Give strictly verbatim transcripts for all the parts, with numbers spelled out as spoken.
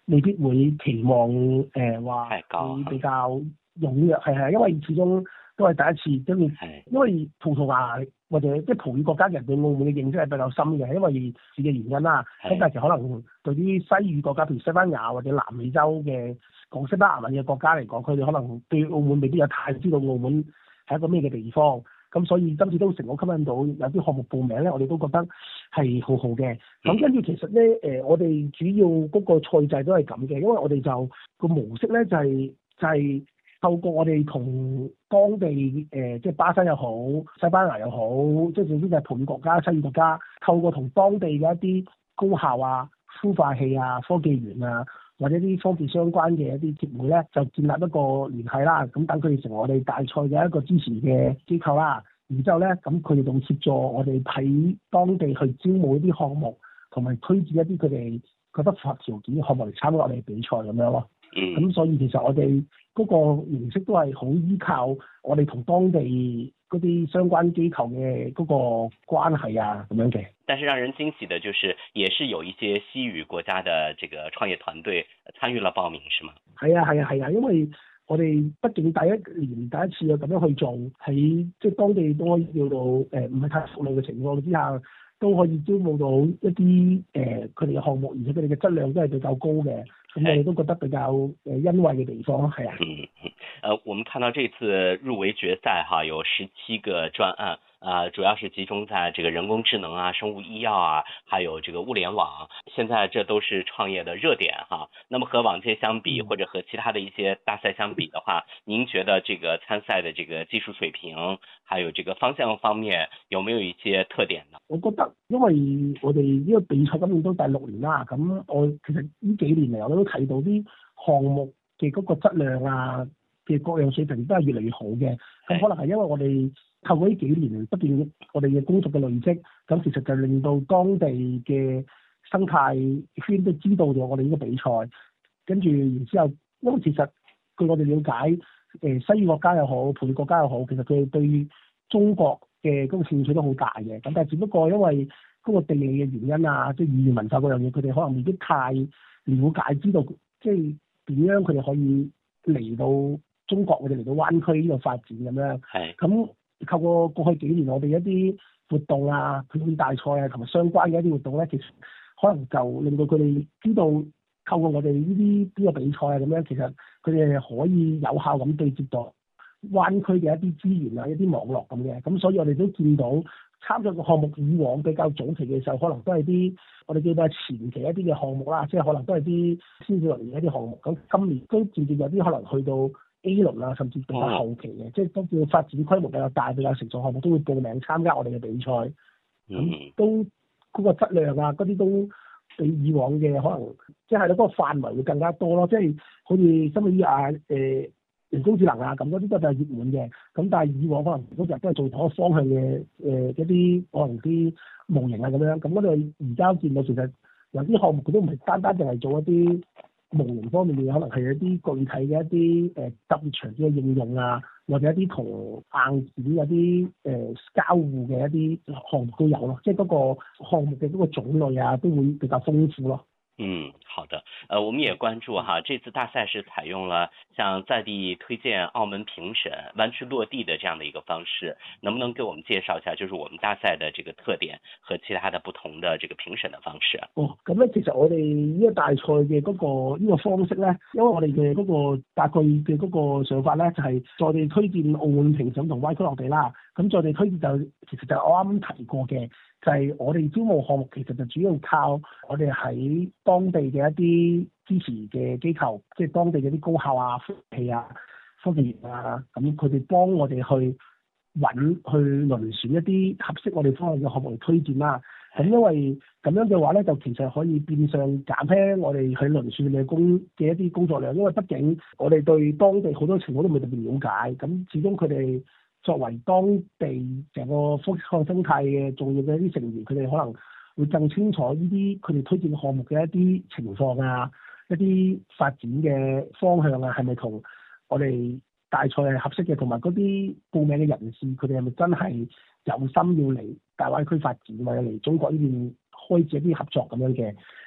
未必會期望誒話會比較踴躍，係係，因為始終都係第一次，跟住因為葡萄牙或者即係葡語國家嘅人對澳門嘅認識係比較深嘅，因為自己原因啦。咁但係其實可能對啲西語國家，譬如西班牙或者南美洲嘅講西班牙文嘅國家嚟講，佢哋可能對澳門未必有太知道澳門係一個咩嘅地方。咁所以今次都成功吸引到有啲項目報名咧，我哋都覺得係好好嘅。咁跟住其實咧，誒、呃、我哋主要嗰個賽制都係咁嘅，因為我哋就個模式咧就係、是、就係、是、透過我哋同當地誒、呃、即係巴西又好、西班牙又好，即係總之就係葡語國家、西語國家，透過同當地嘅一啲高校啊、孵化器啊、科技園啊，或者啲科技相關嘅一啲協會咧，就建立一個聯繫啦。咁等佢哋成為我哋大賽嘅一個支持嘅機構啦。然之後咧，咁佢哋仲協助我哋喺當地去招募一啲項目，同埋推薦一啲佢哋覺得符合條件嘅項目嚟參加我哋比賽咁樣咯。咁、嗯、所以其實我哋嗰個形式都係好依靠我哋同當地嗰啲相關機構嘅嗰個關係啊咁樣嘅。 但是讓人驚喜的就是，也是有一些西語國家的這個創業團隊參與了報名，是嗎？ 係啊係啊係啊，因為我哋畢竟第一年第一次啊咁樣去做，喺即係當地都可以叫到誒唔係太熟慮嘅情況之下，都可以招募到一啲誒佢哋嘅項目，而且佢哋嘅質量都係比較高嘅，咁我哋都覺得比較誒欣慰嘅地方係啊。 嗯嗯，呃，我們看到這次入圍決賽哈，有十七個專案。呃，主要是集中在這個人工智能啊、生物醫藥啊，還有這個物聯網，現在這都是創業的熱點哈。那麼和往屆相比，或者和其他的一些大賽相比的話，您覺得這個參賽的這個技術水平，還有這個方向方面，有沒有一些特點呢？ 我覺得，因為我哋呢個比賽今年都第六年啦，咁我其實呢幾年嚟我都睇到啲項目嘅嗰個質量啊嘅各樣水平都係越嚟越好嘅。咁可能係因為我哋透過呢幾年不斷我哋嘅工作嘅累積，咁其實就令到當地嘅生態圈都知道咗我哋呢個比賽，跟住然之後，因為其實據我哋了解，誒、呃、西語國家又好，葡語國家又好，其實佢哋對中國嘅嗰個興趣都好大嘅，咁但係只不過因為嗰個地理嘅原因啊，即係語言文化嗰樣嘢，佢哋可能未必太了解，知道即係點樣佢哋可以嚟到中國，我哋嚟到灣區呢度發展咁樣，係咁。透過過去幾年我哋一啲活動啊、表演大賽啊，同埋相關嘅一啲活動咧，其實可能就令到佢哋知道，透過我哋呢啲呢個比賽啊咁樣，其實佢哋係可以有效咁對接到灣區嘅一啲資源啊、一啲網絡咁嘅。咁所以我哋都見到參賽嘅項目以往比較早期嘅時候，可能都係啲我哋叫做前期一啲嘅項目啦，即係可能都係啲先至落嚟嘅一啲項目。咁今年都漸漸有啲可能去到A 輪啊，甚至比較後期嘅，即係都叫發展規模比較大、比較成熟項目，都會報名參加我哋嘅比賽。咁、嗯、都嗰、那個質量啊，嗰啲都比以往嘅可能，即係咧嗰個範圍會更加多咯。即係好似生物醫啊、誒、呃、人工智能啊，咁嗰啲都係熱門嘅。咁但係以往可能嗰日都係做同一個方向嘅誒、呃、一啲可能啲模型啊咁樣。咁我哋而家見到其實有啲項目佢都唔係單單淨係做一啲模型方面嘅，可能係一啲具體嘅一啲誒特別長啲嘅應用啊，或者一啲同硬件有啲誒、呃、交互嘅一啲項目都有咯，即係嗰個項目嘅嗰個種類啊，都會比較豐富咯。 嗯，好的。呃，我們也關注哈，這次大賽是採用了像在地推薦、澳門評審、灣區落地的這樣的一個方式，能不能給我們介紹一下，就是我們大賽的這個特點和其他的不同的這個評審的方式？ 哦，咁咧，其實我哋呢個大賽嘅嗰個呢個方式咧，因為我哋嘅嗰個大概嘅嗰個想法咧，就係在地推薦、澳門評審同灣區落地啦。咁在地推薦就其實就我啱啱提過嘅。就係我哋招募項目，其實就主要靠我哋喺當地嘅一啲支持嘅機構，即係當地嘅啲高校啊、科技啊、科技園啊，咁佢哋幫我哋去揾、去遴選一啲合適我哋方向嘅項目嚟推薦啦。咁因為咁樣嘅話咧，就其實可以變相減輕我哋去遴選嘅工嘅一啲工作量，因為畢竟我哋對當地好多情況都未特別了解，咁始終佢哋作為當地成個科創生態嘅重要嘅一啲成員，佢哋可能會更清楚呢啲佢哋推薦項目嘅一啲情況啊，一啲發展嘅方向啊，係咪同我哋大賽係合適嘅，同埋嗰啲報名嘅人士，佢哋係咪真係有心要嚟大灣區發展，或者嚟中國呢邊開展一啲合作咁樣嘅？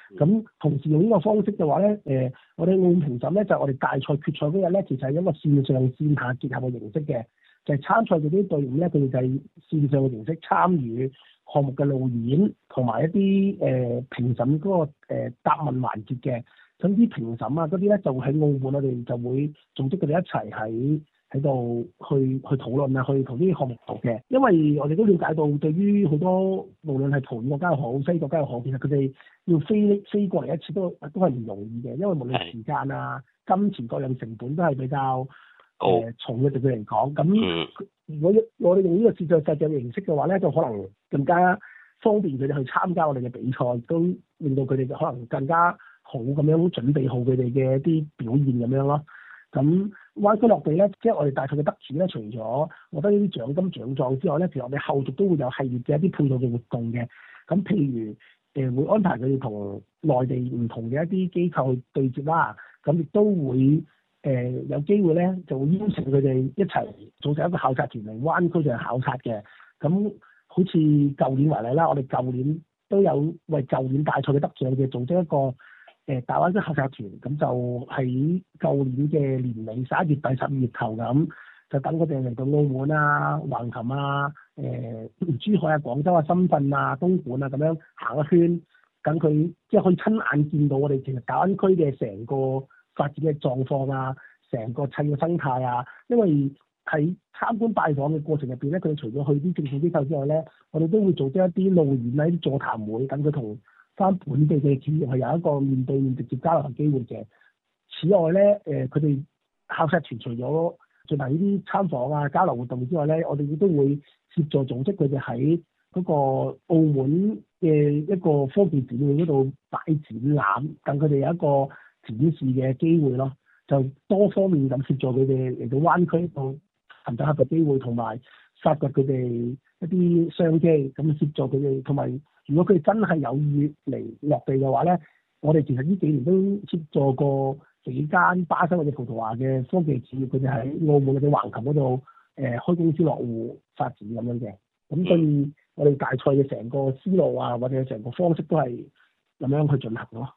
咁同時用呢個方式嘅話咧，誒、呃，我哋澳門評審咧就係、我哋大賽決賽嗰日咧，其實係一個線上線下結合嘅形式嘅，就係、是、參賽嗰啲隊伍咧，佢哋就係線上嘅形式參與項目嘅路演同埋一啲誒、呃、評審嗰、那個誒、呃、答問環節嘅。咁啲評審啊嗰啲咧就喺澳門，我哋就會組織佢哋一齊喺喺度去去討論啊，去同啲項目度嘅。因為我哋都了解到，對於好多無論係葡語國家又好，西國家又好，其實佢哋要飛飛過嚟一次都都係唔容易嘅，因為無論時間啊、金錢各樣成本都係比較誒、呃、重嘅對佢嚟講。咁如果我哋用呢個視像實際嘅形式嘅話咧，就可能更加方便佢哋去參加我哋嘅比賽，都令到佢哋可能更加好咁樣準備好佢哋嘅一啲表現咁樣咯。咁灣區落地咧，即係我哋大賽嘅得主咧，除咗獲得呢啲獎金獎狀之外咧，其實我哋後續都會有系列嘅一啲配套嘅活動嘅。咁譬如誒、呃、會安排佢哋同內地唔同嘅一啲機構去對接啦。咁亦都會誒、呃、有機會咧，就會邀請佢哋一齊組成一個考察團嚟灣區進行考察嘅。咁好似舊年為例啦，我哋舊年都有為舊年大賽嘅得獎嘅組織一個誒、呃、大灣區考察團，咁就喺舊年嘅年尾十一月底十二月頭咁，就等佢哋嚟到澳門啊、橫琴啊、誒、呃、珠海啊、廣州啊、深圳啊、東莞啊咁樣行一圈，等佢即係可以親眼見到我哋其實大灣區嘅成個發展嘅狀況啊，成個砌嘅生態啊。因為喺參觀拜訪嘅過程入邊咧，佢哋除咗去啲政府機構之外咧，我哋都會組織一啲路演啊、啲座談會，等佢同翻本地嘅企業係有一個面對面直接交流嘅機會嘅。此外咧，誒佢哋考察團除咗進行呢啲參訪啊、交流活動之外咧，我哋亦都會協助組織佢哋喺嗰個澳門嘅一個科技展會嗰度擺展覽，等佢哋有一個展示嘅機會咯。就多方面咁協助佢哋嚟到灣區度尋找合作機會，同埋發掘佢哋一啲商機，咁協助佢哋。同埋如果佢哋真係有意嚟落地嘅話咧，我哋其實呢幾年都協助過幾間巴西或者葡萄牙嘅科技企業，佢哋喺澳門或者橫琴嗰度誒開公司落戶發展咁樣嘅。咁所以我哋大賽嘅成個思路啊，或者成個方式都係咁樣去進行咯。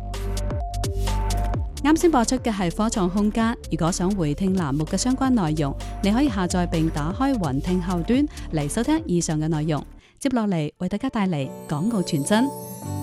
啱先播出嘅係科創空間。如果想回聽欄目嘅相關內容，你可以下載並打開雲聽後端嚟收聽以上嘅內容。接落嚟為大家帶嚟港澳傳真。